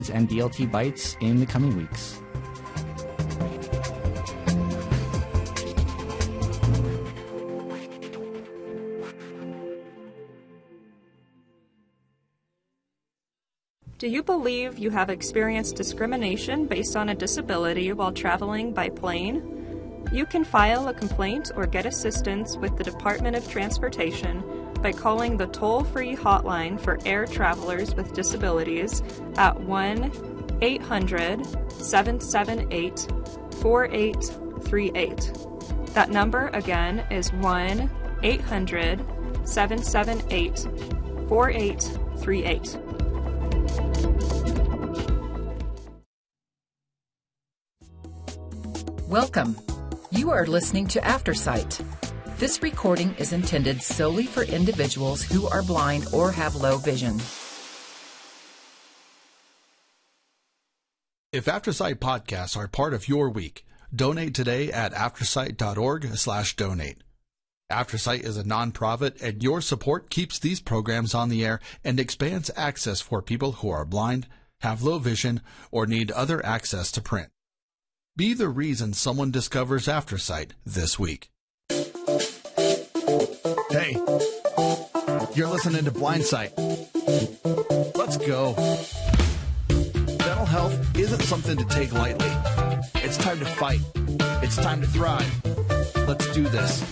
and DLT bites in the coming weeks. Do you believe you have experienced discrimination based on a disability while traveling by plane? You can file a complaint or get assistance with the Department of Transportation by calling the toll-free hotline for air travelers with disabilities at 1-800-778-4838. That number again is 1-800-778-4838. Welcome. You are listening to Aftersight. This recording is intended solely for individuals who are blind or have low vision. If Aftersight podcasts are part of your week, donate today at aftersight.org/donate. Aftersight is a nonprofit, and your support keeps these programs on the air and expands access for people who are blind, have low vision, or need other access to print. Be the reason someone discovers Aftersight this week. Hey, you're listening to Blindsight. Let's go. Mental health isn't something to take lightly. It's time to fight. It's time to thrive. Let's do this.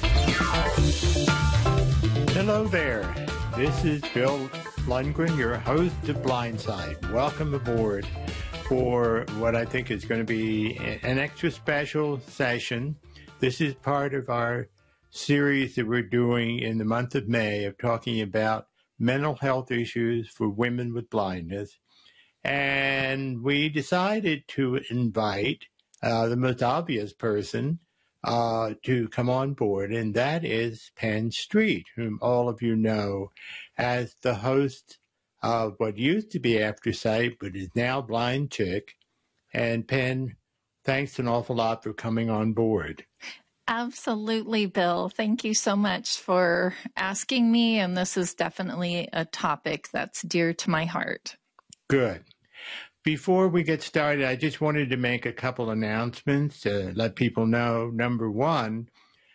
Hello there. This is Bill Lundgren, your host of Blindsight. Welcome aboard for what I think is going to be an extra special session. This is part of our series that we're doing in the month of May of talking about mental health issues for women with blindness. And we decided to invite the most obvious person to come on board, and that is Penn Street, whom all of you know as the host of what used to be Aftersight, but is now Blind Chick. And Penn, thanks an awful lot for coming on board. Absolutely, Bill. Thank you so much for asking me. And this is definitely a topic that's dear to my heart. Good. Before we get started, I just wanted to make a couple announcements to let people know. Number one,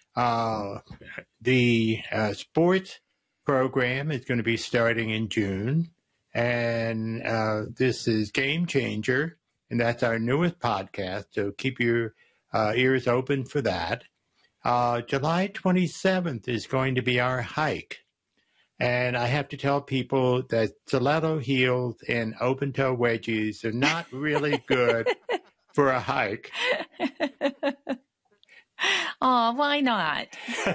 the sports program is going to be starting in June. And this is Game Changer, and that's our newest podcast. So keep your ears open for that. July 27th is going to be our hike. And I have to tell people that stiletto heels and open-toe wedgies are not really good for a hike. Oh, why not?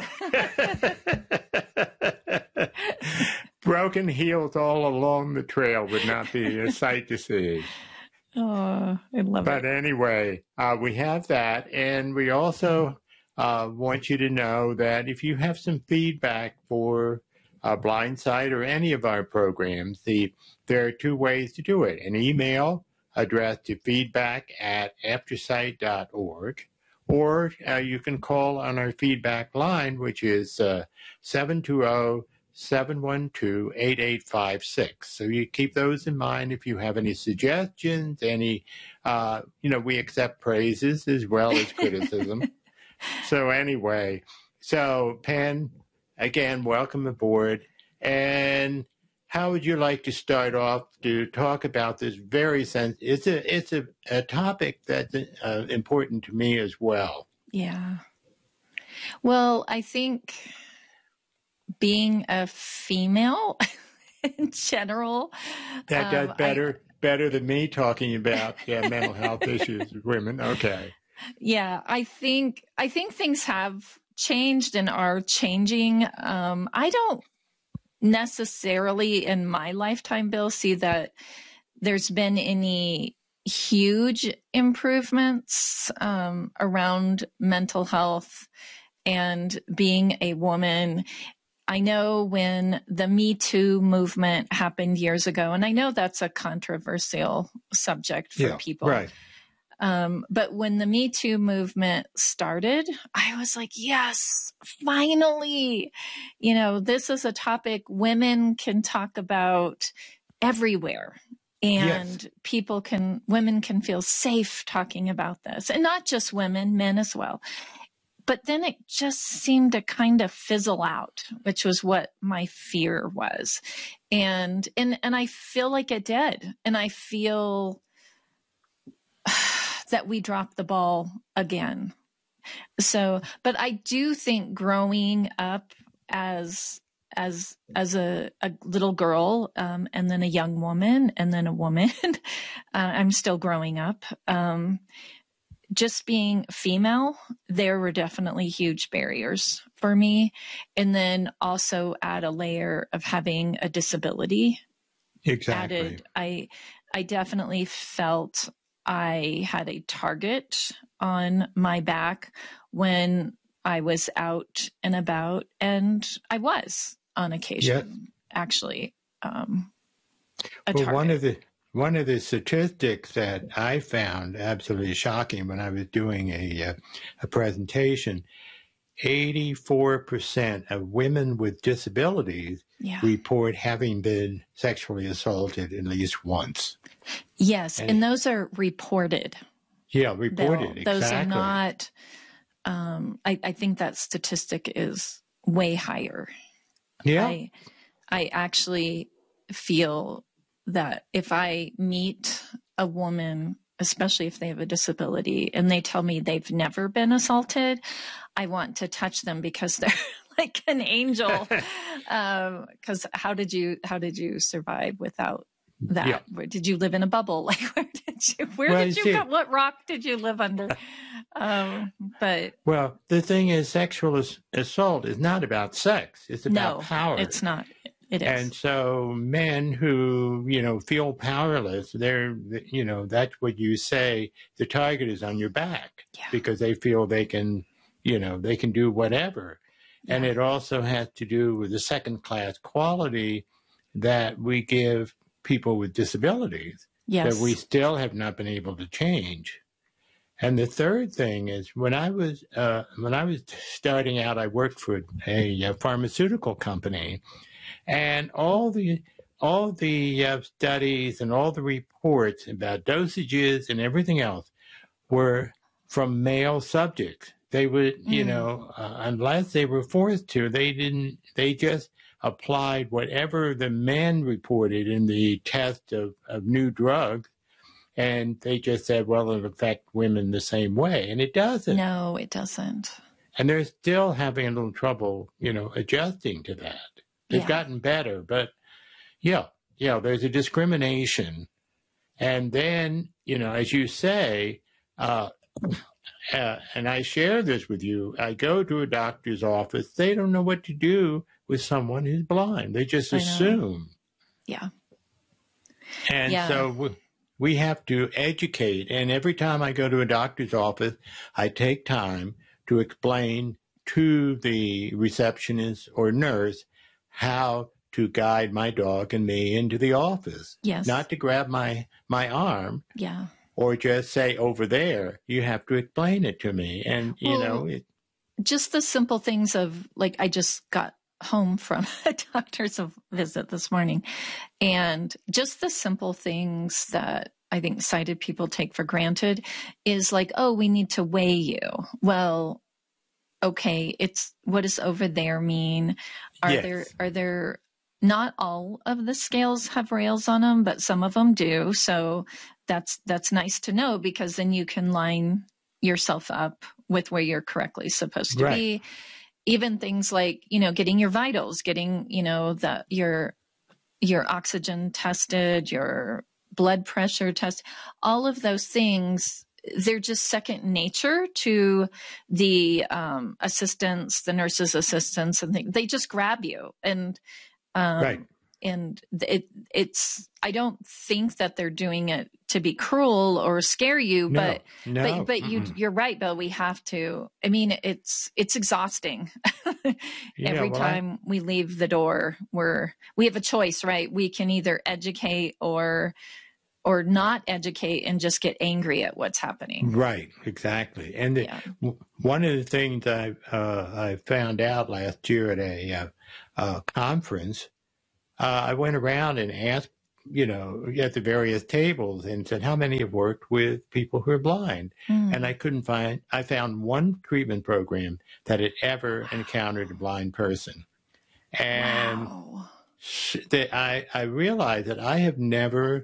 Broken heels all along the trail would not be a sight to see. Oh, I love it. But anyway, we have that. And we also want you to know that if you have some feedback for Blindsight or any of our programs, there are two ways to do it. An email addressed to feedback@aftersight.org, or you can call on our feedback line, which is 720-712-8856. So you keep those in mind if you have any suggestions, any, we accept praises as well as criticism. So anyway, Penn, again, welcome aboard. And how would you like to start off to talk about this very sensitive? It's a topic that's important to me as well. Yeah. Well, I think being a female in general, that does better than me talking about mental health issues with women. Okay. Yeah, I think things have changed and are changing. I don't necessarily in my lifetime, Bill, see that there's been any huge improvements around mental health and being a woman. I know when the Me Too movement happened years ago, and I know that's a controversial subject for people. Right. But when the Me Too movement started, I was like, yes, finally, this is a topic women can talk about everywhere. And women can feel safe talking about this, and not just women, men as well. But then it just seemed to kind of fizzle out, which was what my fear was. And I feel like it did. And I feel that we dropped the ball again. So, but I do think growing up as a little girl, and then a young woman, and then a woman, I'm still growing up. Just being female, there were definitely huge barriers for me. And then also add a layer of having a disability. Exactly. I definitely felt I had a target on my back when I was out and about, and I was on occasion, actually, a target. One of the statistics that I found absolutely shocking when I was doing a presentation, 84% of women with disabilities report having been sexually assaulted at least once. Yes, and those are reported. Yeah, reported, exactly. Those are not, I think that statistic is way higher. Yeah. I actually feel that if I meet a woman, especially if they have a disability, and they tell me they've never been assaulted, I want to touch them because they're like an angel. Because how did you survive without that? Yeah. Where did you live in a bubble? Like what rock did you live under? Well, the thing is, sexual assault is not about sex. It's about power. It's not. It is. And so men who, feel powerless, that's what you say, the target is on your back because they feel they can do whatever. Yeah. And it also has to do with the second-class quality that we give people with disabilities that we still have not been able to change. And the third thing is when I was starting out, I worked for a pharmaceutical company. And all the studies and all the reports about dosages and everything else were from male subjects. They would, unless they were forced to, they just applied whatever the men reported in the test of new drugs. And they just said, well, it'll affect women the same way. And it doesn't. No, it doesn't. And they're still having a little trouble, adjusting to that. They've gotten better, but there's a discrimination. And then, as you say, and I share this with you, I go to a doctor's office. They don't know what to do with someone who's blind. They just assume. Yeah. And so we have to educate. And every time I go to a doctor's office, I take time to explain to the receptionist or nurse how to guide my dog and me into the office. Yes. Not to grab my arm. Yeah. Or just say over there. You have to explain it to me. And, just the simple things of, like, I just got home from a doctor's visit this morning. And just the simple things that I think sighted people take for granted is like, oh, we need to weigh you. Well, okay, what does over there mean? Are there not all of the scales have rails on them, but some of them do. So that's nice to know, because then you can line yourself up with where you're correctly supposed to be. Even things like, getting your vitals, getting, your oxygen tested, your blood pressure test, all of those things, they're just second nature to the assistants, the nurses' assistants, and they just grab you. And and it's I don't think that they're doing it to be cruel or scare you, but you're right, Bill. We have to. I mean, it's exhausting. Every time we leave the door, we have a choice, right? We can either educate or not educate and just get angry at what's happening. Right, exactly. And one of the things I found out last year at a conference, I went around and asked at the various tables and said, how many have worked with people who are blind? And I found one treatment program that had ever encountered a blind person. And I realized that I have never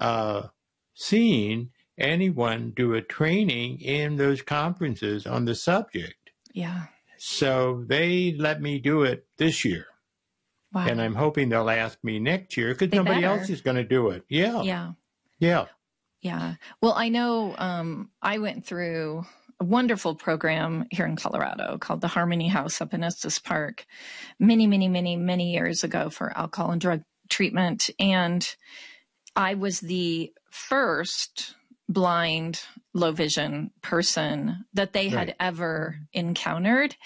seen anyone do a training in those conferences on the subject. Yeah. So they let me do it this year. Wow. And I'm hoping they'll ask me next year because nobody else is going to do it. Yeah. Yeah. Yeah. Yeah. Well, I know I went through a wonderful program here in Colorado called the Harmony House up in Estes Park many years ago for alcohol and drug treatment. And I was the first blind, low vision person that they had ever encountered.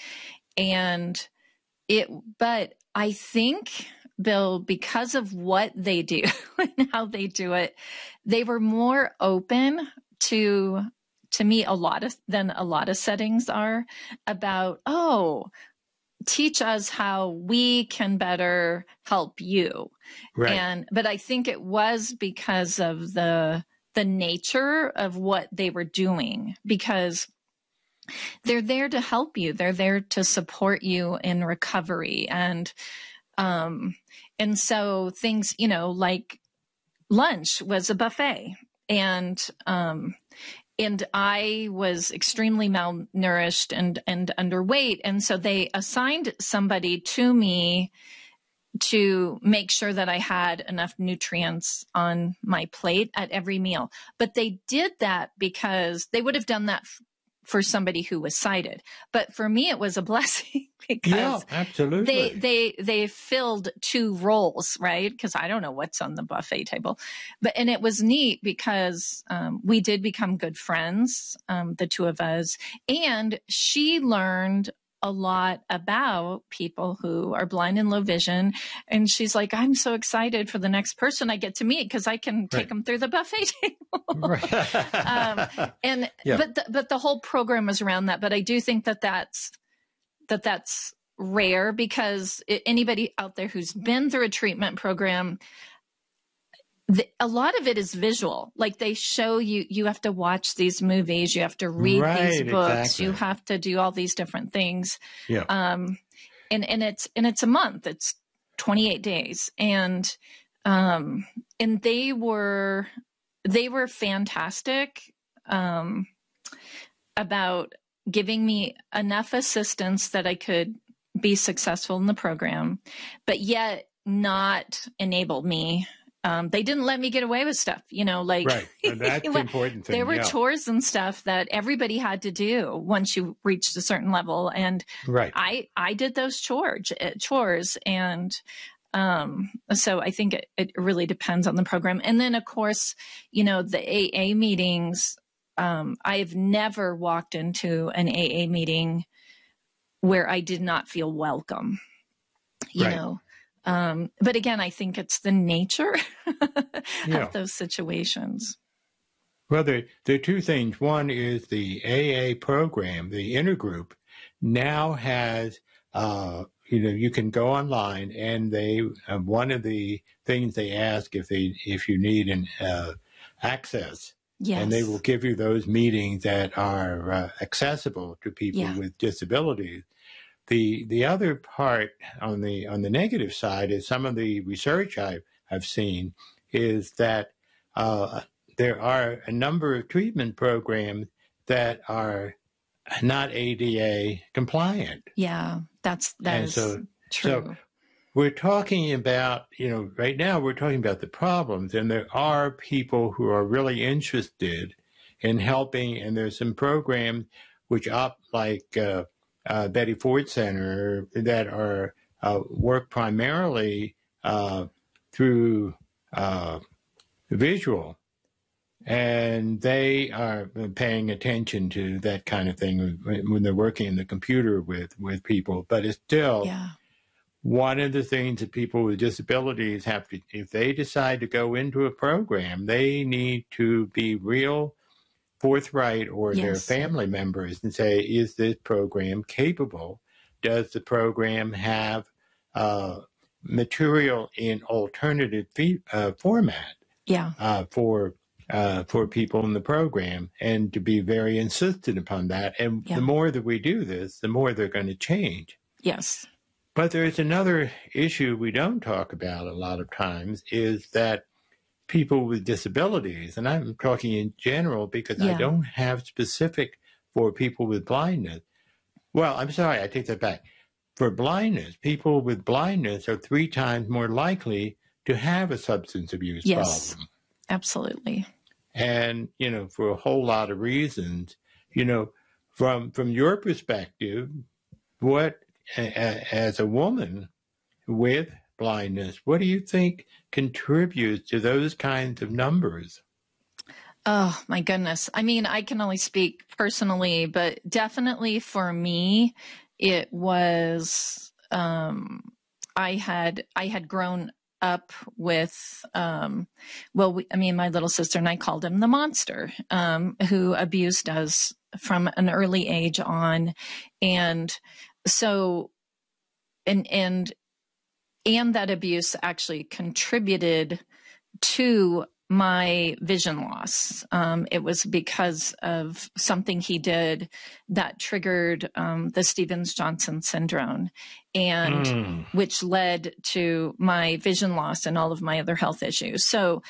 But I think, Bill, because of what they do and how they do it, they were more open to me than a lot of settings are about, teach us how we can better help you. Right. But I think it was because of the nature of what they were doing, because they're there to help you. They're there to support you in recovery. And so things, like lunch was a buffet, and I was extremely malnourished and underweight. And so they assigned somebody to me to make sure that I had enough nutrients on my plate at every meal. But they did that because they would have done that for somebody who was sighted. But for me, it was a blessing because absolutely. they filled two roles, right? Because I don't know what's on the buffet table. And it was neat because we did become good friends, the two of us. And she learned a lot about people who are blind and low vision. And she's like, I'm so excited for the next person I get to meet because I can take them through the buffet table. But the whole program is around that. But I do think that's rare, because anybody out there who's been through a treatment program, a lot of it is visual. Like they show you, you have to watch these movies, you have to read these books, you have to do all these different things. Yeah. And it's a month, it's 28 days. And they were fantastic, about giving me enough assistance that I could be successful in the program, but yet not enable me. They didn't let me get away with stuff, Right. And that's the important thing. There were chores and stuff that everybody had to do once you reached a certain level. And I did those chores. And so I think it really depends on the program. And then, of course, the AA meetings, I've never walked into an AA meeting where I did not feel welcome, you know. But again, I think it's the nature of those situations. Well, there are two things. One is the AA program, the intergroup, now has, you can go online, and they one of the things they ask if you need an access, and they will give you those meetings that are accessible to people with disabilities. The other part on the negative side is some of the research I've seen is that there are a number of treatment programs that are not ADA compliant. Yeah, that is true. So we're talking about, right now we're talking about the problems, and there are people who are really interested in helping, and there's some programs which like Betty Ford Center that are work primarily through visual, and they are paying attention to that kind of thing when they're working in the computer with people. But it's still one of the things that people with disabilities have to, if they decide to go into a program, they need to be real forthright, or their family members, and say, is this program capable? Does the program have material in alternative format for people in the program, and to be very insistent upon that. And the more that we do this, the more they're going to change. Yes. But there's another issue we don't talk about a lot of times, is that people with disabilities, and I'm talking in general because I don't have specific for people with blindness. Well, I'm sorry, I take that back. For blindness, people with blindness are 3 times more likely to have a substance abuse problem. Absolutely. And, for a whole lot of reasons, from your perspective, what, as a woman with blindness, what do you think contributes to those kinds of numbers? Oh, my goodness. I mean, I can only speak personally, but definitely for me, it was, I had grown up with, my little sister and I called him the monster, who abused us from an early age on. And so, and that abuse actually contributed to my vision loss. It was because of something he did that triggered the Stevens-Johnson syndrome, and which led to my vision loss and all of my other health issues. So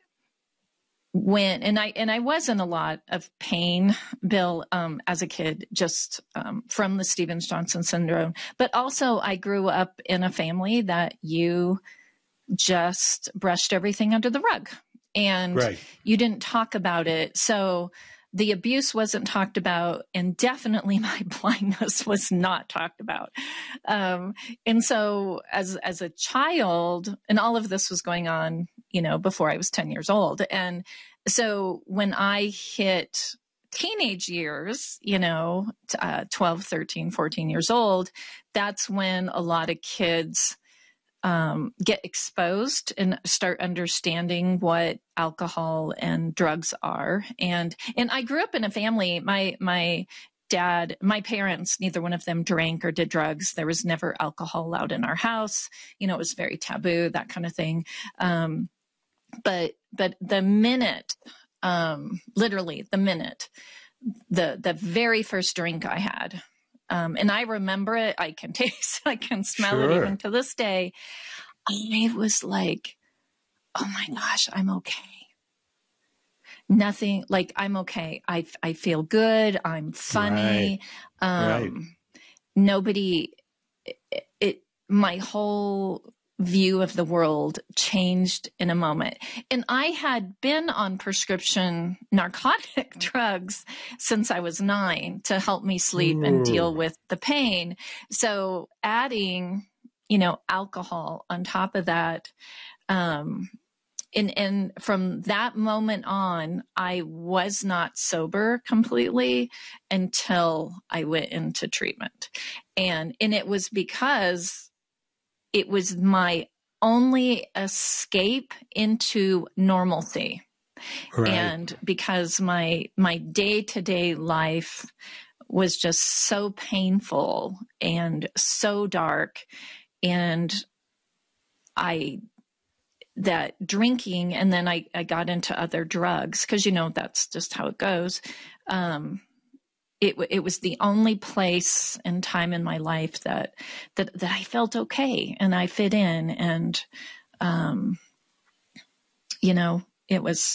I was in a lot of pain, Bill, as a kid, just from the Stevens-Johnson syndrome. But also I grew up in a family that you just brushed everything under the rug. And you didn't talk about it. So the abuse wasn't talked about, and definitely my blindness was not talked about. And so as a child, and all of this was going on, before I was 10 years old. And so when I hit teenage years, 12, 13, 14 years old, that's when a lot of kids get exposed and start understanding what alcohol and drugs are. And I grew up in a family, my dad, my parents, neither one of them drank or did drugs. There was never alcohol allowed in our house. It was very taboo, that kind of thing. But the minute, literally the minute, the very first drink I had, and I remember it, I can taste, I can smell it even to this day. I was like, oh my gosh, I'm okay. Nothing, like, I'm okay. I feel good. I'm funny. Nobody, my whole view of the world changed in a moment. And I had been on prescription narcotic drugs since I was 9 to help me sleep and deal with the pain. So adding, alcohol on top of that, and from that moment on, I was not sober completely until I went into treatment. And it was because it was my only escape into normalcy. And because my day-to-day life was just so painful and so dark, and that drinking, and then I got into other drugs, because that's just how it goes. It was the only place and time in my life that I felt okay and I fit in, and it was.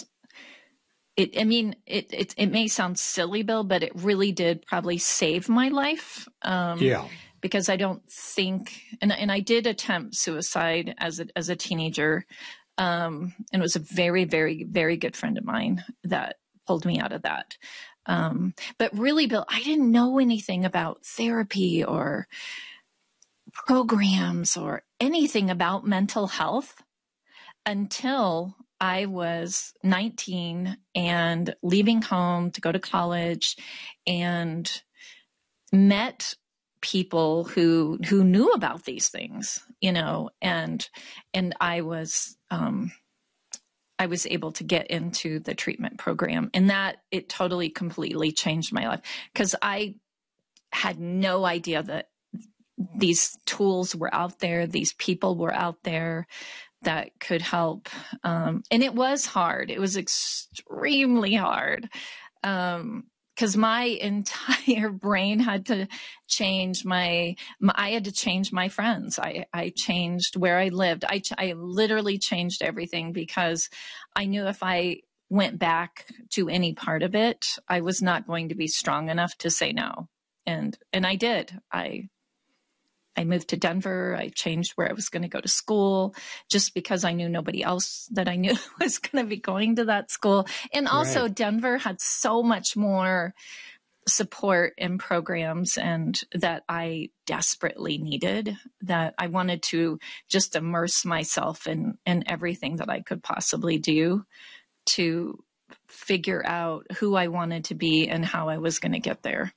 It may sound silly, Bill, but it really did probably save my life. Because I don't think, and I did attempt suicide as a teenager, and it was a very, very, very good friend of mine that pulled me out of that. But really, Bill, I didn't know anything about therapy or programs or anything about mental health until I was 19 and leaving home to go to college, and met people who knew about these things, and I was able to get into the treatment program, and that it totally, completely changed my life, because I had no idea that these tools were out there, these people were out there that could help. And it was hard. It was extremely hard. Because my entire brain had to change. I had to change my friends. I changed where I lived. I literally changed everything because I knew if I went back to any part of it, I was not going to be strong enough to say no. And I did. I moved to Denver. I changed where I was going to go to school just because I knew nobody else that I knew was going to be going to that school. And also right. Denver had so much more support and programs and that I desperately needed, that I wanted to just immerse myself in everything that I could possibly do to figure out who I wanted to be and how I was going to get there.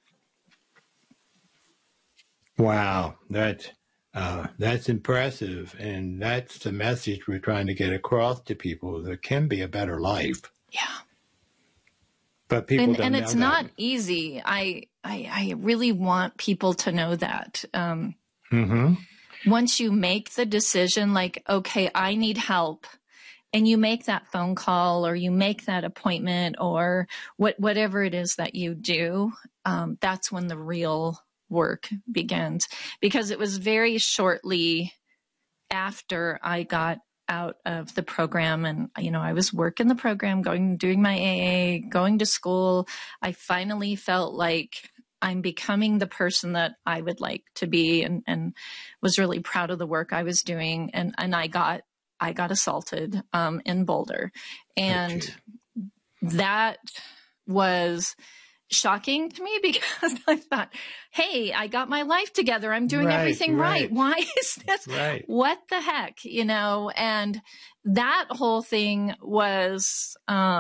Wow, that's impressive, and that's the message we're trying to get across to people. There can be a better life. Yeah, but people don't know that. And it's not easy. I really want people to know that. Once you make the decision, like, okay, I need help, and you make that phone call or you make that appointment or whatever it is that you do, that's when the real work begins, because it was very shortly after I got out of the program and, I was working the program, doing my AA, going to school. I finally felt like I'm becoming the person that I would like to be and was really proud of the work I was doing. And I got assaulted, in Boulder. And that was shocking to me because I thought, hey, I got my life together. I'm doing everything right. Why is this? Right. What the heck? And that whole thing was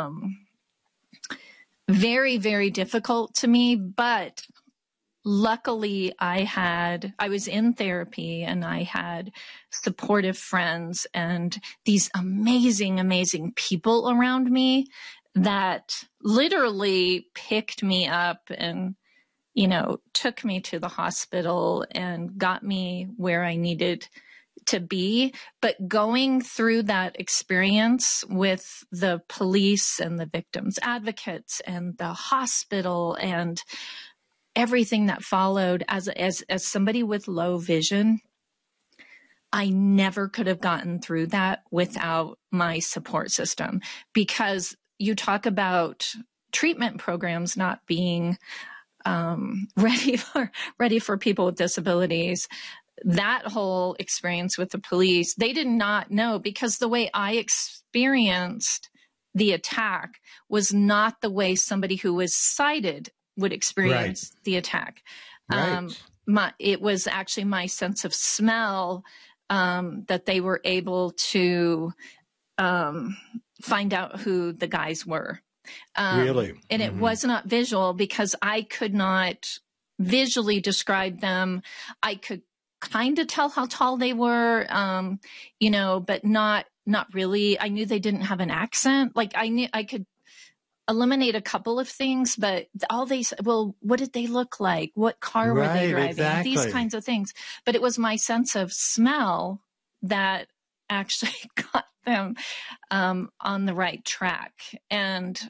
very, very difficult to me. But luckily I was in therapy and I had supportive friends and these amazing, amazing people around me that literally picked me up and, took me to the hospital and got me where I needed to be. But going through that experience with the police and the victims advocates and the hospital and everything that followed, as somebody with low vision, I never could have gotten through that without my support system, because you talk about treatment programs not being ready for people with disabilities. That whole experience with the police, they did not know, because the way I experienced the attack was not the way somebody who was sighted would experience the attack. It was actually my sense of smell that they were able to find out who the guys were. Really? And it was not visual, because I could not visually describe them. I could kind of tell how tall they were, but not really. I knew they didn't have an accent. Like I knew I could eliminate a couple of things, but all they said, well, what did they look like? What car were they driving? Exactly. These kinds of things. But it was my sense of smell that actually got them on the right track. And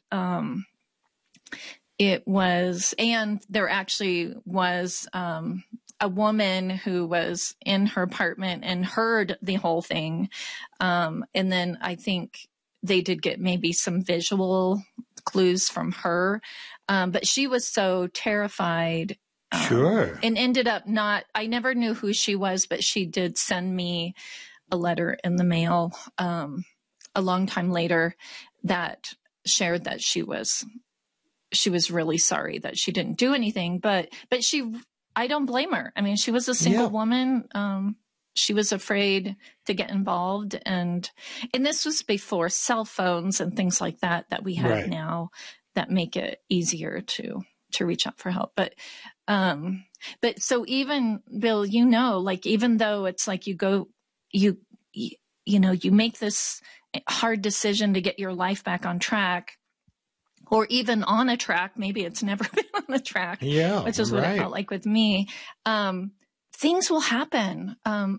there actually was a woman who was in her apartment and heard the whole thing. And then I think they did get maybe some visual clues from her. But she was so terrified. And ended up I never knew who she was, but she did send me a letter in the mail a long time later that shared that she was really sorry that she didn't do anything, but I don't blame her. I mean, she was a single woman. She was afraid to get involved, and this was before cell phones and things like that we have now that make it easier to reach out for help. But so even Bill, like, even though it's like you make this hard decision to get your life back on track, or even on a track, maybe it's never been on the track, which is what it felt like with me. things will happen.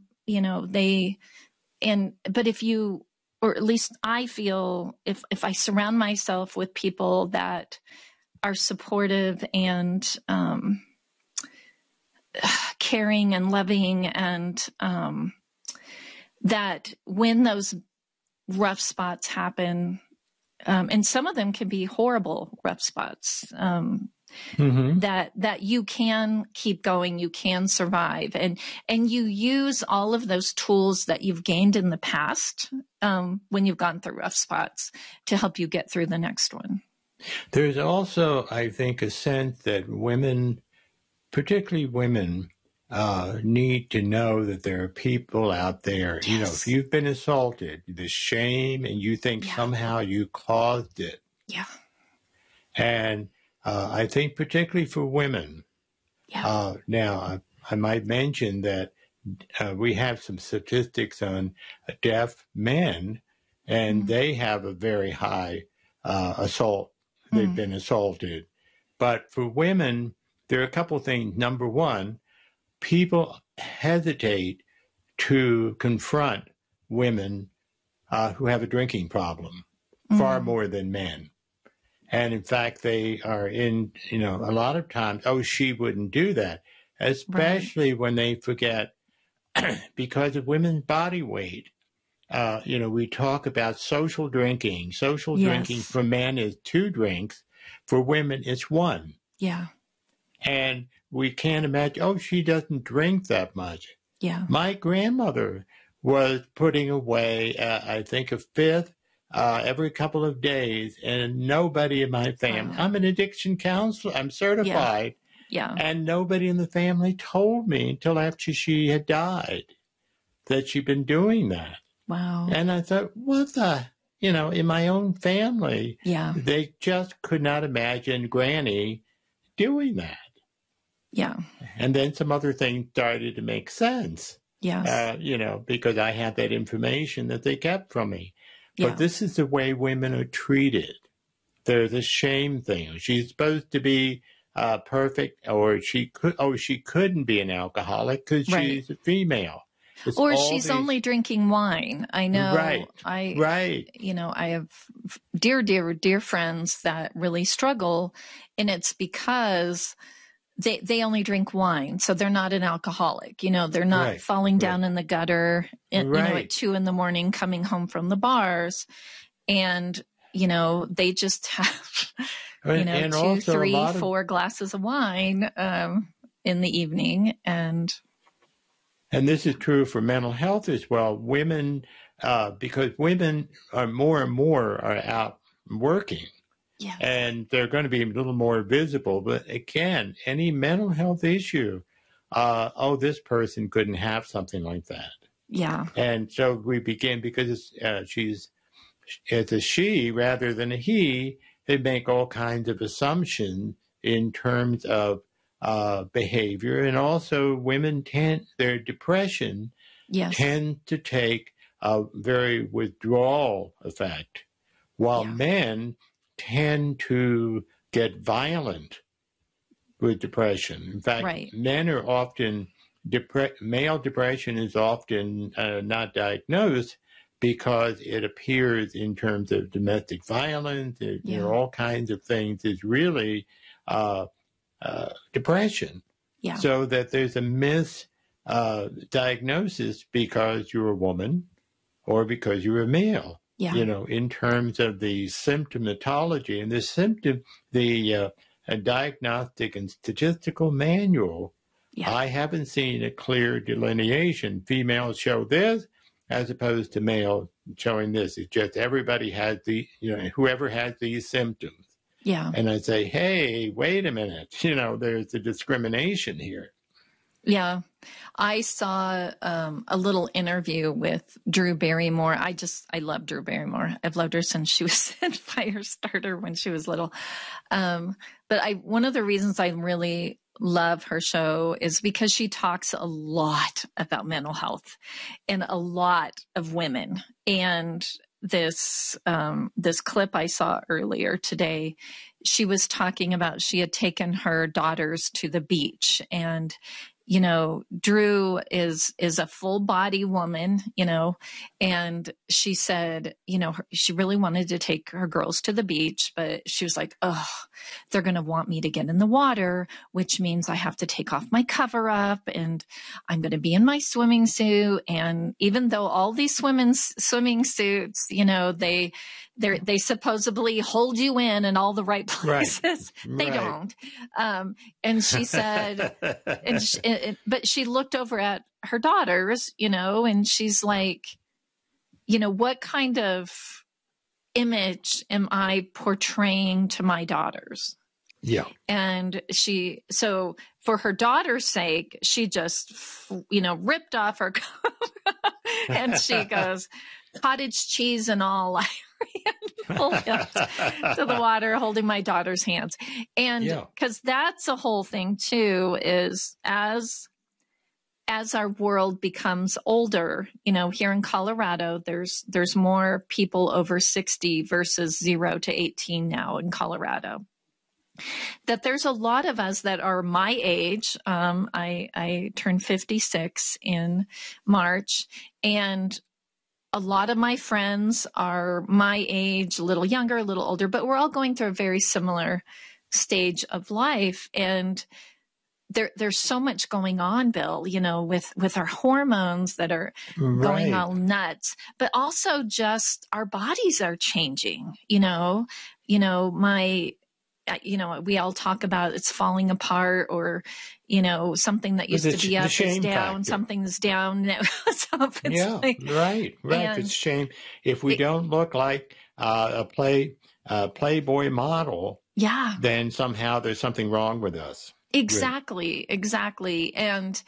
But if you, or at least I feel, if I surround myself with people that are supportive and caring and loving, and that when those rough spots happen, and some of them can be horrible rough spots, that you can keep going, you can survive, and you use all of those tools that you've gained in the past when you've gone through rough spots to help you get through the next one. There's also, I think, a sense that women, particularly women, need to know that there are people out there. Yes. You know, if you've been assaulted, the shame, and you think somehow you caused it. Yeah. And I think particularly for women. Yeah. Now, I might mention that we have some statistics on deaf men, and they have a very high assault. They've been assaulted. But for women, there are a couple of things. Number one, people hesitate to confront women who have a drinking problem far more than men. And in fact, they are in, a lot of times, oh, she wouldn't do that, especially when they forget because of women's body weight. We talk about social drinking. Social drinking for men is 2 drinks. For women, it's 1. Yeah. And we can't imagine, oh, she doesn't drink that much. Yeah. My grandmother was putting away, I think, a 5th every couple of days, and nobody in my family, I'm an addiction counselor, I'm certified. Yeah. And nobody in the family told me until after she had died that she'd been doing that. Wow. And I thought, what the, in my own family, Yeah. they just could not imagine Granny doing that. Yeah. And then some other things started to make sense. Yes. Because I had that information that they kept from me. But Yeah. this is the way women are treated. There's a shame thing. She's supposed to be perfect, or she couldn't be an alcoholic because she's a female. Or she's only drinking wine. I know. Right. Right. I have dear friends that really struggle, and it's because they only drink wine. So they're not an alcoholic. They're not falling down in the gutter, at 2 a.m, coming home from the bars. And, they just have, and 2, 3, 4 glasses of wine in the evening. And this is true for mental health as well. Women, because women are more and more are out working. Yeah. And they're going to be a little more visible. But again, any mental health issue, this person couldn't have something like that. Yeah. And so we begin, because it's a she rather than a he, they make all kinds of assumptions in terms of behavior. And also women their depression tends to take a very withdrawal effect, while men tend to get violent with depression. In fact, men are often male depression is often not diagnosed because it appears in terms of domestic violence, all kinds of things, is really depression. Yeah. So that there's a misdiagnosis because you're a woman or because you're a male. Yeah. In terms of the symptomatology and the diagnostic and statistical manual, I haven't seen a clear delineation. Females show this as opposed to male showing this. It's just everybody has whoever has these symptoms. Yeah. And I say, hey, wait a minute, there's a discrimination here. Yeah. I saw a little interview with Drew Barrymore. I love Drew Barrymore. I've loved her since she was in Firestarter when she was little. But one of the reasons I really love her show is because she talks a lot about mental health and a lot of women. And this clip I saw earlier today, she was talking about she had taken her daughters to the beach, and Drew is a full body woman, and she said, she really wanted to take her girls to the beach, but she was like, oh, they're going to want me to get in the water, which means I have to take off my cover up and I'm going to be in my swimming suit. And even though all these swimming suits, they supposedly hold you in all the right places. Right. They don't. And she said, but she looked over at her daughters, and she's like, what kind of image am I portraying to my daughters? Yeah. And so for her daughter's sake, she just, ripped off her cover and she goes, cottage cheese and all. I ran full hips to the water holding my daughter's hands. And because that's a whole thing too, is as our world becomes older, here in Colorado, there's more people over 60 versus 0 to 18 now in Colorado. That there's a lot of us that are my age. I turned 56 in March, and a lot of my friends are my age, a little younger, a little older, but we're all going through a very similar stage of life. And there's so much going on, Bill, with our hormones that are going all nuts, but also just our bodies are changing, we all talk about it's falling apart, or, something that used to be up is down, factor. Something's down. So right. It's shame. If we don't look like a Playboy model, then somehow there's something wrong with us. Exactly. And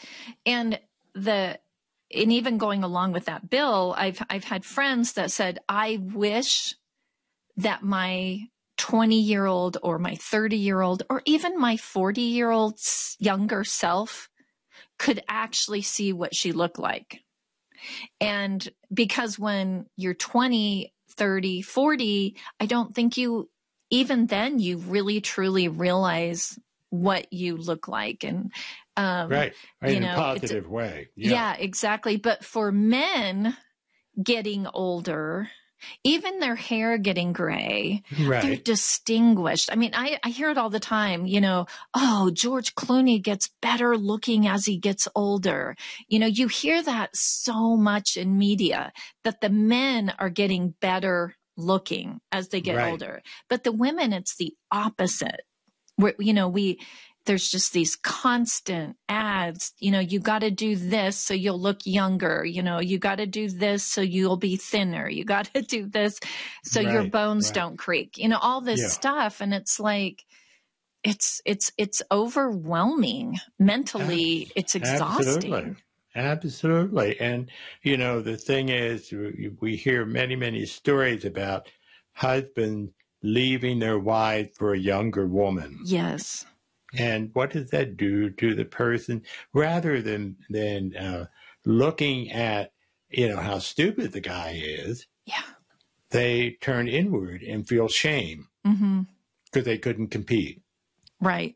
even going along with that, Bill, I've had friends that said, I wish that my 20-year-old or my 30-year-old or even my 40-year-old younger self could actually see what she looked like. And because when you're 20, 30, 40, I don't think even then you really truly realize what you look like. And, right. In a positive way. Yeah, exactly. But for men getting older, even their hair getting gray, they're distinguished. I mean, I hear it all the time, oh, George Clooney gets better looking as he gets older. You hear that so much in media, that the men are getting better looking as they get older. But the women, it's the opposite. Where, there's just these constant ads, you got to do this so you'll look younger, you got to do this so you'll be thinner, you got to do this so your bones don't creak, all this stuff. And it's like, it's overwhelming mentally. It's exhausting. Absolutely. And, the thing is, we hear many, many stories about husbands leaving their wife for a younger woman. Yes. And what does that do to the person? Rather than looking at, how stupid the guy is, they turn inward and feel shame because they couldn't compete. Right.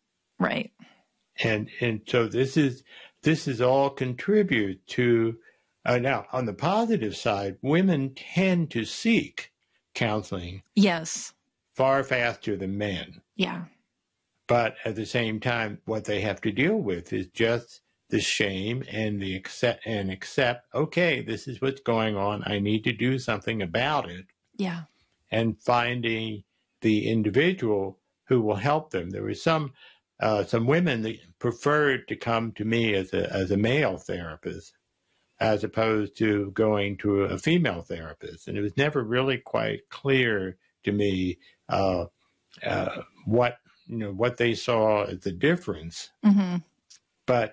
And so this is all contribute to, now on the positive side, women tend to seek counseling. Yes. Far faster than men. Yeah. But at the same time, what they have to deal with is just the shame and the accept, okay, this is what's going on. I need to do something about it. Yeah. And finding the individual who will help them. There were some women that preferred to come to me as a male therapist, as opposed to going to a female therapist. And it was never really quite clear to me what they saw as the difference. But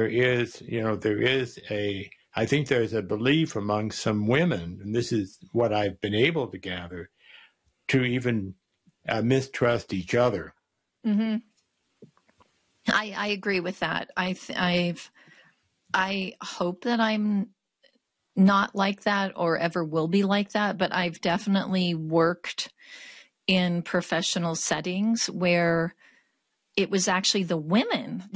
I think there's a belief among some women, and this is what I've been able to gather, to even mistrust each other. I agree with that. I hope that I'm not like that or ever will be like that, but I've definitely worked in professional settings where it was actually the women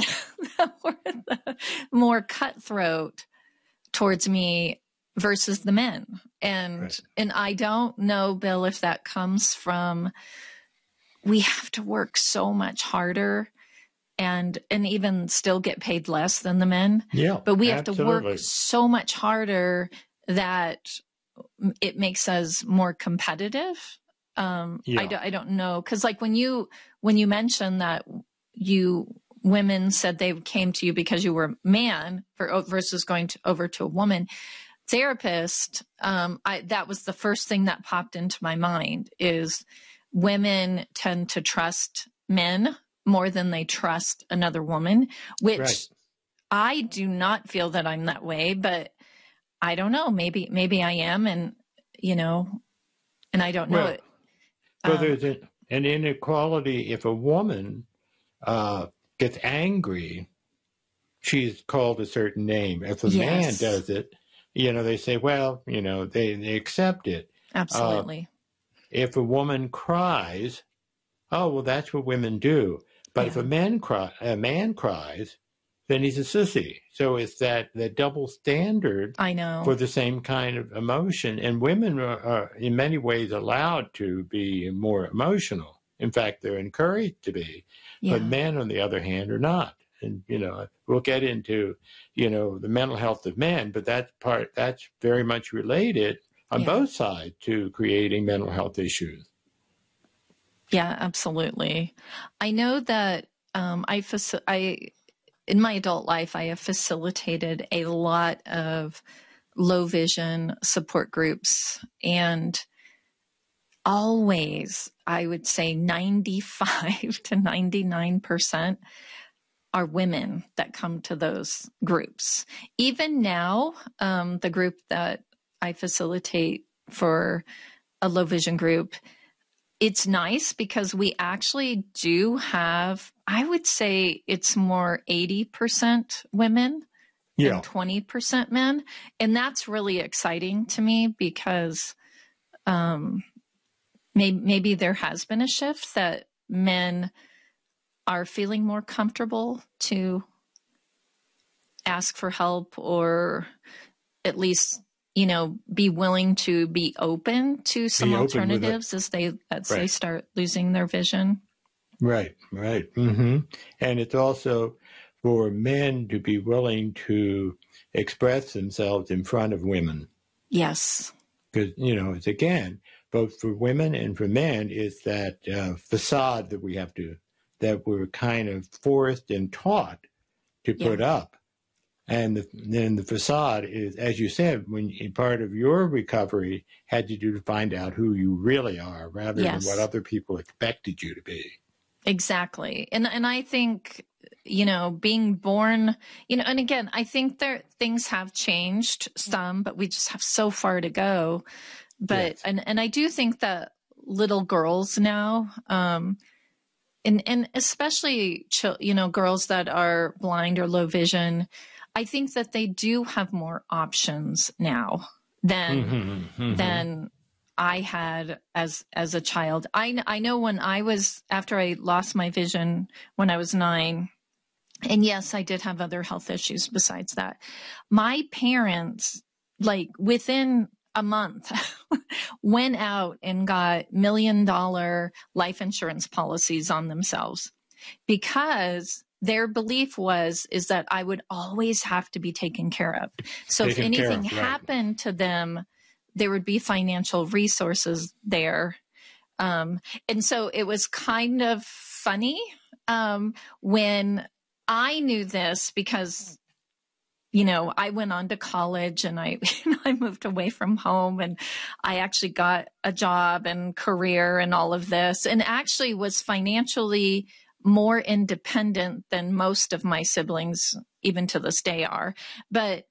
that were more cutthroat towards me versus the men. And I don't know, Bill, if that comes from, we have to work so much harder and even still get paid less than the men. Yeah, but we have absolutely. to work so much harder that it makes us more competitive. I don't know. Cause like when you mentioned that women said they came to you because you were a man versus going over to a woman therapist, that was the first thing that popped into my mind is women tend to trust men more than they trust another woman, which I do not feel that I'm that way, but I don't know. Maybe I am. And, and I don't know it. Well, there's an inequality. If a woman gets angry, she's called a certain name. If a man does it, they say, well, they accept it. Absolutely. If a woman cries, oh, well, that's what women do. But if a man cries, then he's a sissy. So it's that double standard. I know. For the same kind of emotion. And women are in many ways allowed to be more emotional. In fact, they're encouraged to be. Yeah. But men, on the other hand, are not. And, we'll get into, the mental health of men, but that's very much related on both sides to creating mental health issues. Yeah, absolutely. I know that in my adult life, I have facilitated a lot of low vision support groups, and always, I would say 95 to 99% are women that come to those groups. Even now, the group that I facilitate for a low vision group, it's nice because we actually do have, I would say it's more 80% women and 20% men. And that's really exciting to me because maybe there has been a shift that men are feeling more comfortable to ask for help, or at least, be willing to be open to some alternatives as they start losing their vision. Right. Mm-hmm. And it's also for men to be willing to express themselves in front of women. Yes. Because, it's again, both for women and for men, is that facade that we're kind of forced and taught to put up. And then the facade is, as you said, when part of your recovery had to do to find out who you really are rather than what other people expected you to be. Exactly. And I think, being born, and again, I think things have changed some, but we just have so far to go. But, and I do think that little girls now, and especially, girls that are blind or low vision, I think that they do have more options now than I had as a child. I know when after I lost my vision when I was 9, and yes, I did have other health issues besides that. My parents, within a month, went out and got $1 million life insurance policies on themselves because their belief is that I would always have to be taken care of. So if anything happened to them, there would be financial resources there. And so it was kind of funny when I knew this because, I went on to college and I moved away from home, and I actually got a job and career and all of this, and actually was financially more independent than most of my siblings, even to this day are. But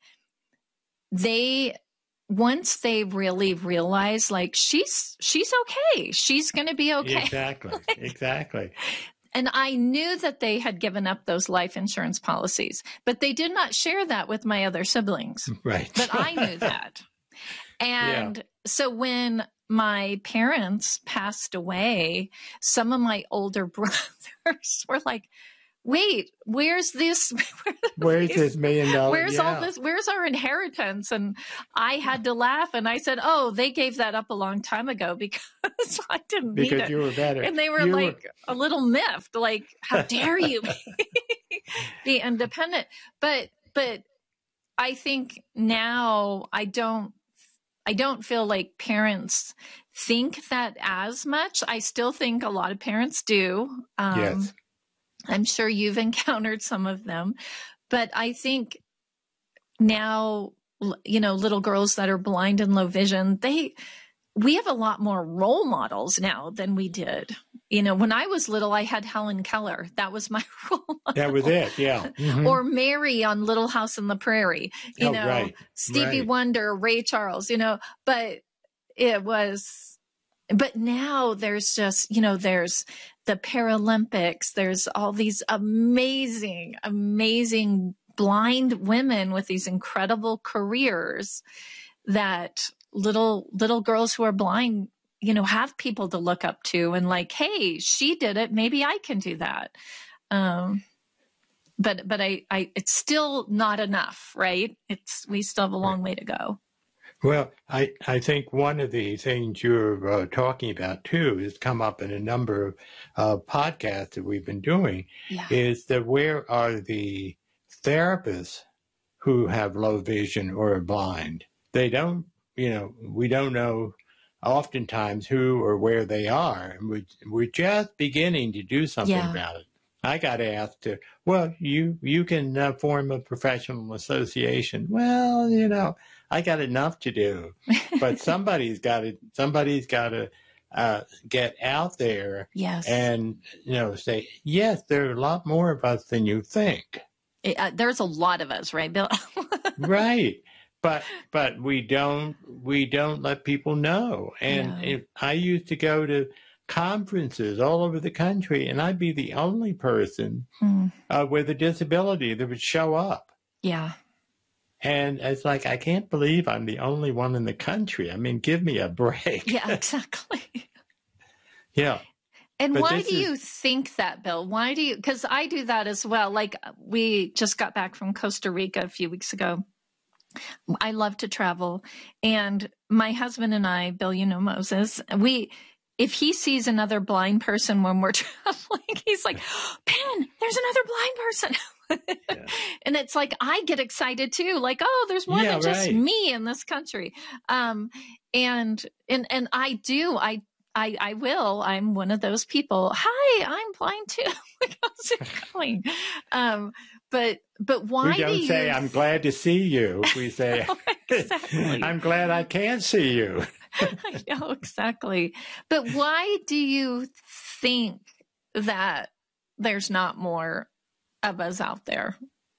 once they really realize, she's okay, she's going to be okay. Exactly. And I knew that they had given up those life insurance policies, but they did not share that with my other siblings. Right. But I knew that. And so when my parents passed away, some of my older brothers were like, wait, where's this? Where's this $1 million? Where's all this? Where's our inheritance? And I had to laugh, and I said, "Oh, they gave that up a long time ago because I didn't need it. Because you were better." And they were a little miffed, like, "How dare you be independent?" But I think now I don't feel like parents think that as much. I still think a lot of parents do. Yes. I'm sure you've encountered some of them, but I think now, little girls that are blind and low vision, we have a lot more role models now than we did. When I was little, I had Helen Keller. That was my role model. That was it. Yeah. Mm-hmm. Or Mary on Little House on the Prairie, right. Stevie Wonder, Ray Charles, but but now there's just, there's the Paralympics. There's all these amazing, amazing blind women with these incredible careers that little girls who are blind, have people to look up to and like, hey, she did it. Maybe I can do that. But it's still not enough, right? We still have a long way to go. Well, I think one of the things you're talking about, too, has come up in a number of podcasts that we've been doing, is that where are the therapists who have low vision or are blind? They don't, we don't know oftentimes who or where they are. And we're just beginning to do something about it. I got asked you can form a professional association. Well, I got enough to do, but somebody's got to get out there and, say, yes, there are a lot more of us than you think. There's a lot of us, right, Bill? Right. But we don't let people know. And I used to go to conferences all over the country, and I'd be the only person with a disability that would show up. Yeah. And it's like, I can't believe I'm the only one in the country. I mean, give me a break. Yeah, exactly. Yeah. And why do you think that, Bill? Because I do that as well. Like, we just got back from Costa Rica a few weeks ago. I love to travel. And my husband and I, Bill, Moses, if he sees another blind person when we're traveling, he's like, "Pen, there's another blind person." And it's like, I get excited too. Like, oh, there's more than just me in this country. And I do, I will, I'm one of those people. Hi, I'm blind too. How's it going? But why we don't say, I'm glad to see you. We say, exactly. I'm glad I can see you. I know, exactly. But why do you think that there's not more of us out there?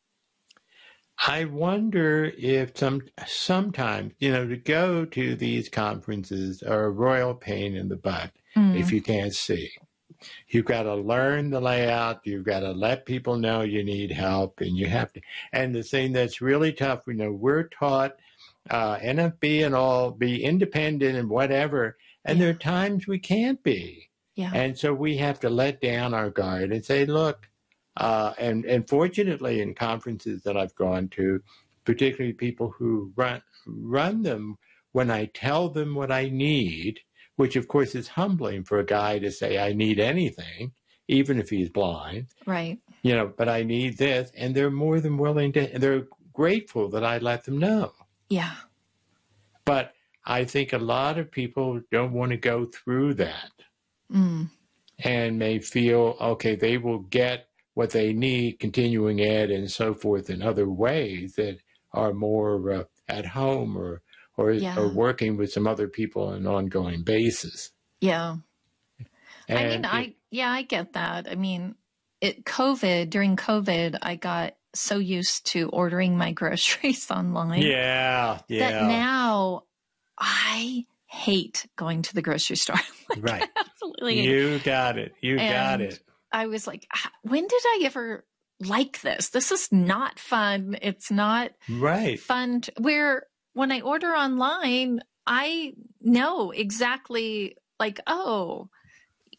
I wonder if sometimes, to go to these conferences are a royal pain in the butt if you can't see. You've got to learn the layout. You've got to let people know you need help, and you have to. And the thing that's really tough, we're taught NFB and all, be independent and whatever. And there are times we can't be. Yeah. And so we have to let down our guard and say, look, and fortunately in conferences that I've gone to, particularly people who run them, when I tell them what I need, which of course is humbling for a guy to say, I need anything, even if he's blind. Right. But I need this. And they're more than willing to, and they're grateful that I let them know. Yeah. But I think a lot of people don't want to go through that and may feel, okay, they will get what they need, continuing ed and so forth, in other ways that are more at home or working with some other people on an ongoing basis. Yeah. And I get that. I mean, during COVID, I got so used to ordering my groceries online. Yeah. That now I hate going to the grocery store. Right. Absolutely. You got it. Got it. I was like, when did I ever like this? This is not fun. It's not fun. When I order online, I know exactly, like, oh,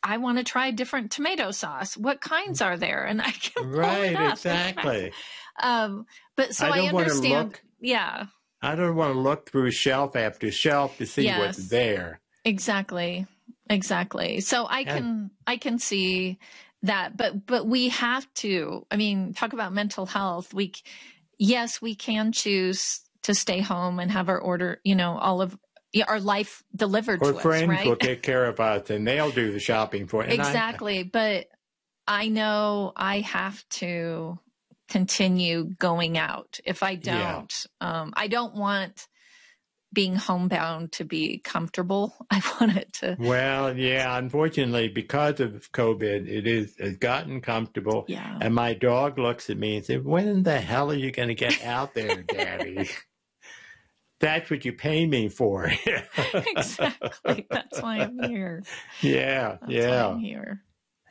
I want to try different tomato sauce. What kinds are there? And I can pull Right, it up. exactly. But so I understand. Yeah. I don't want to look through shelf after shelf to see what's there. Exactly. So I can see that, but we have to, I mean, talk about mental health. We can choose to stay home and have our order, all of our life delivered to us, right? Or friends will take care of us and they'll do the shopping for us. Exactly. But I know I have to continue going out. If I don't, I don't want being homebound to be comfortable. I want it to. Well, yeah, unfortunately, because of COVID, it's gotten comfortable. Yeah. And my dog looks at me and says, when the hell are you going to get out there, Daddy? That's what you pay me for. Exactly. That's why I'm here. Yeah. That's why I'm here.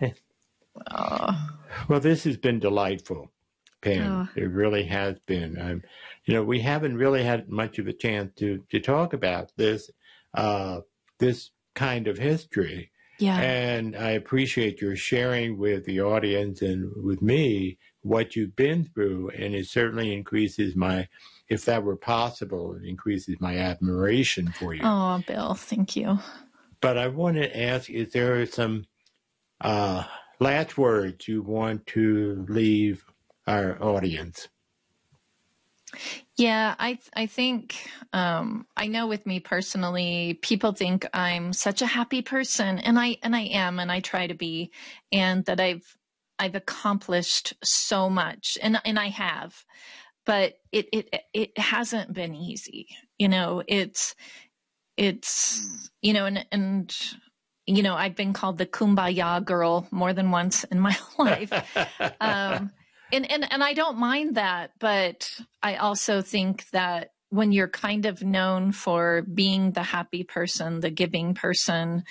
Well, this has been delightful, Pam. It really has been. We haven't really had much of a chance to talk about this kind of history. Yeah. And I appreciate your sharing with the audience and with me what you've been through. And it certainly increases if that were possible, it increases my admiration for you. Oh, Bill, thank you. But I want to ask, is there some last words you want to leave our audience? Yeah, I think, I know with me personally, people think I'm such a happy person, and I am, and I try to be, and that I've accomplished so much, and I have, but it hasn't been easy. It's and I've been called the Kumbaya girl more than once in my life. And I don't mind that, but I also think that when you're kind of known for being the happy person, the giving person,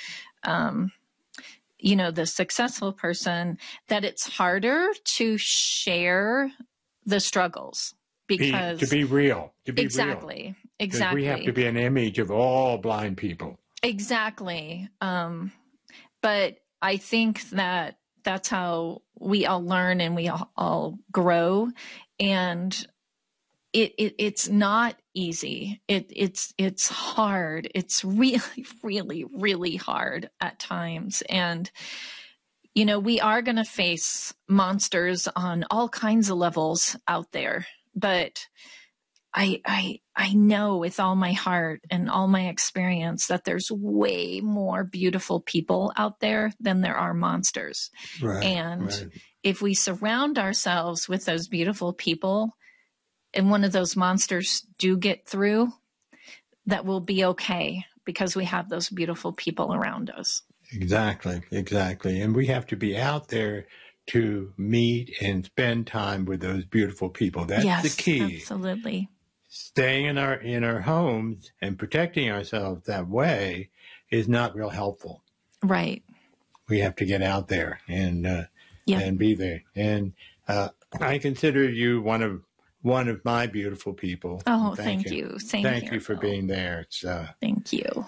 the successful person, that it's harder to share the struggles because to be real. Exactly. We have to be an image of all blind people. Exactly. But I think that that's how we all learn and we all grow. And it's not easy. It's hard. It's really, really, really hard at times. And, we are going to face monsters on all kinds of levels out there, but I know with all my heart and all my experience that there's way more beautiful people out there than there are monsters. Right, and if we surround ourselves with those beautiful people and one of those monsters do get through, that will be okay because we have those beautiful people around us. Exactly. And we have to be out there to meet and spend time with those beautiful people. That's the key. Absolutely. Staying in our homes and protecting ourselves that way is not real helpful. Right. We have to get out there and be there. And I consider you one of my beautiful people. Oh, thank you. Thank you for being there. Thank you.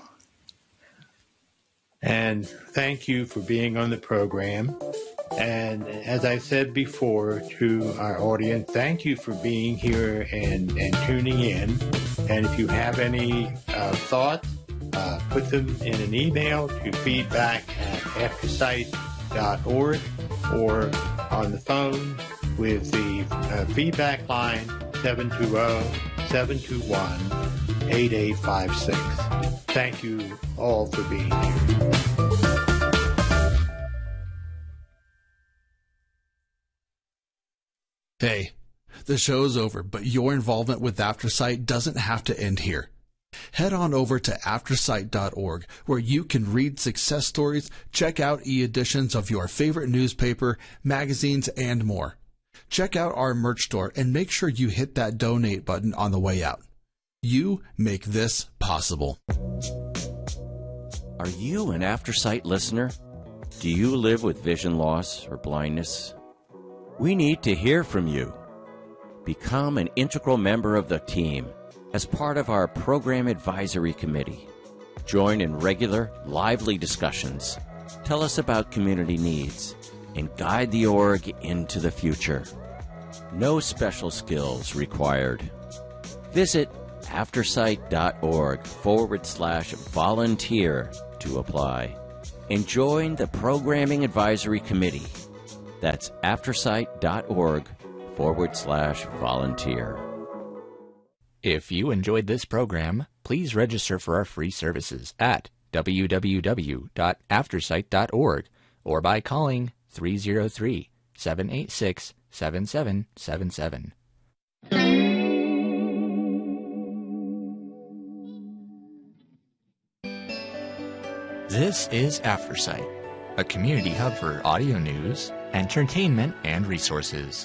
And thank you for being on the program. And as I said before to our audience, thank you for being here and tuning in. And if you have any thoughts, put them in an email to feedback@aftersight.org or on the phone with the feedback line 720-721-8856. Thank you all for being here. Hey, the show's over, but your involvement with AfterSight doesn't have to end here. Head on over to aftersight.org, where you can read success stories, check out e-editions of your favorite newspaper, magazines, and more. Check out our merch store and make sure you hit that donate button on the way out. You make this possible. Are you an AfterSight listener? Do you live with vision loss or blindness? We need to hear from you. Become an integral member of the team as part of our Program Advisory Committee. Join in regular, lively discussions tell us about community needs, and guide the org into the future. No special skills required. Visit aftersight.org/volunteer to apply and join the Programming Advisory Committee. That's aftersight.org/volunteer. If you enjoyed this program, please register for our free services at www.aftersight.org or by calling 303-786-7777. This is Aftersight, a community hub for audio news, entertainment, and resources.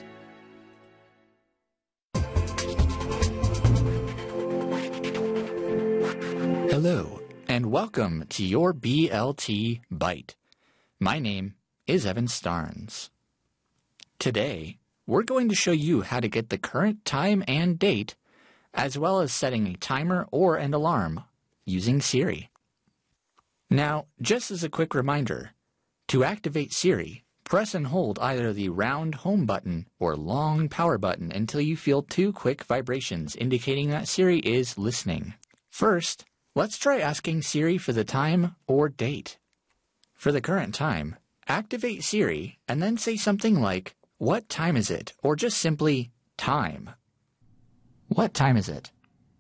Hello, and welcome to your BLT Bite. My name is Evan Starnes. Today, we're going to show you how to get the current time and date, as well as setting a timer or an alarm using Siri. Now, just as a quick reminder, to activate Siri, press and hold either the round home button or long power button until you feel 2 quick vibrations indicating that Siri is listening. First, let's try asking Siri for the time or date. For the current time, activate Siri and then say something like, "What time is it?" or just simply, "Time." What time is it?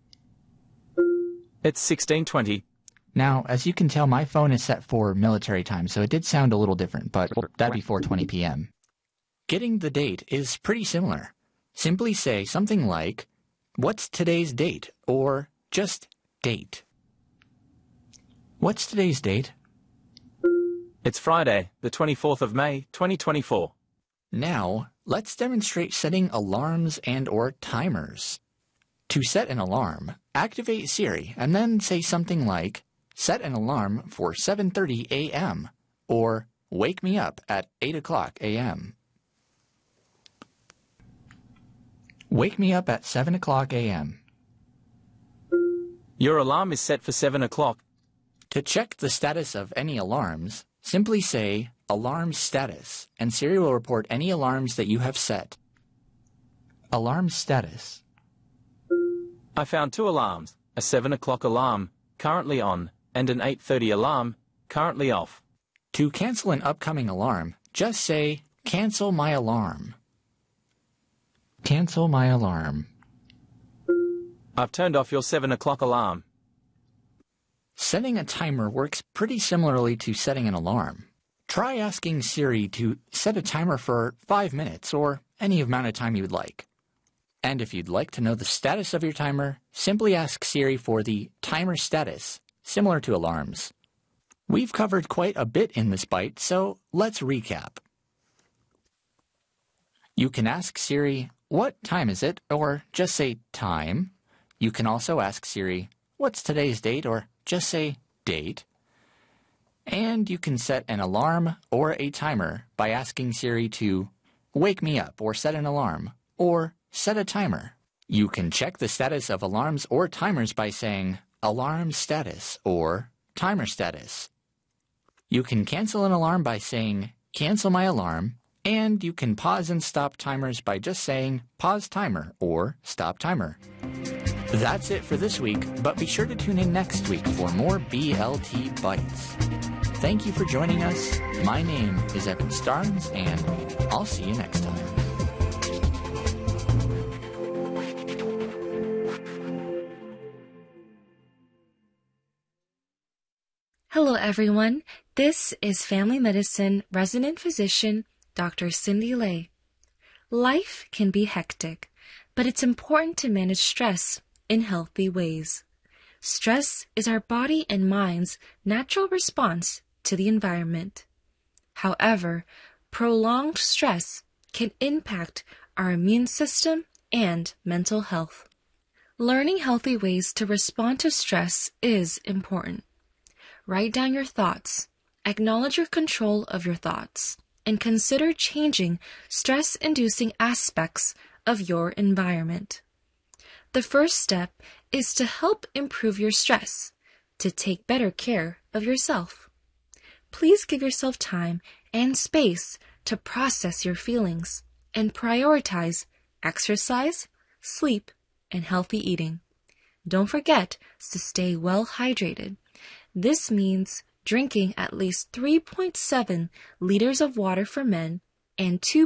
It's 16:20. Now, as you can tell, my phone is set for military time, so it did sound a little different, but that'd be 4:20 p.m. Getting the date is pretty similar. Simply say something like, "What's today's date?" or just "Date." What's today's date? It's Friday, the 24th of May, 2024. Now, let's demonstrate setting alarms and or timers. To set an alarm, activate Siri and then say something like, "Set an alarm for 7:30 a.m. or "Wake me up at 8 o'clock a.m." Wake me up at 7 o'clock a.m. Your alarm is set for 7 o'clock. To check the status of any alarms, simply say "Alarm status" and Siri will report any alarms that you have set. Alarm status. I found 2 alarms, a 7 o'clock alarm, currently on, and an 8:30 alarm, currently off. To cancel an upcoming alarm, just say "Cancel my alarm." Cancel my alarm. I've turned off your 7 o'clock alarm. Setting a timer works pretty similarly to setting an alarm. Try asking Siri to set a timer for 5 minutes or any amount of time you would like. And if you'd like to know the status of your timer, simply ask Siri for the timer status, similar to alarms. We've covered quite a bit in this bite, so let's recap. You can ask Siri, "What time is it?" or just say "time." You can also ask Siri, "What's today's date?" or just say "date." And you can set an alarm or a timer by asking Siri to "Wake me up" or set an alarm, or set a timer. You can check the status of alarms or timers by saying "Alarm status" or "Timer status." You can cancel an alarm by saying "Cancel my alarm," and you can pause and stop timers by just saying "Pause timer" or "Stop timer." That's it for this week, but be sure to tune in next week for more BLT Bites. Thank you for joining us. My name is Evan Starnes, and I'll see you next time. Hello, everyone. This is Family Medicine Resident Physician Dr. Cindy Lay. Life can be hectic, but it's important to manage stress in healthy ways. Stress is our body and mind's natural response to the environment. However, prolonged stress can impact our immune system and mental health. Learning healthy ways to respond to stress is important. Write down your thoughts, acknowledge your control of your thoughts, and consider changing stress-inducing aspects of your environment. The first step is to help improve your stress, to take better care of yourself. please give yourself time and space to process your feelings and prioritize exercise, sleep, and healthy eating. Don't forget to stay well hydrated. This means drinking at least 3.7 liters of water for men and 2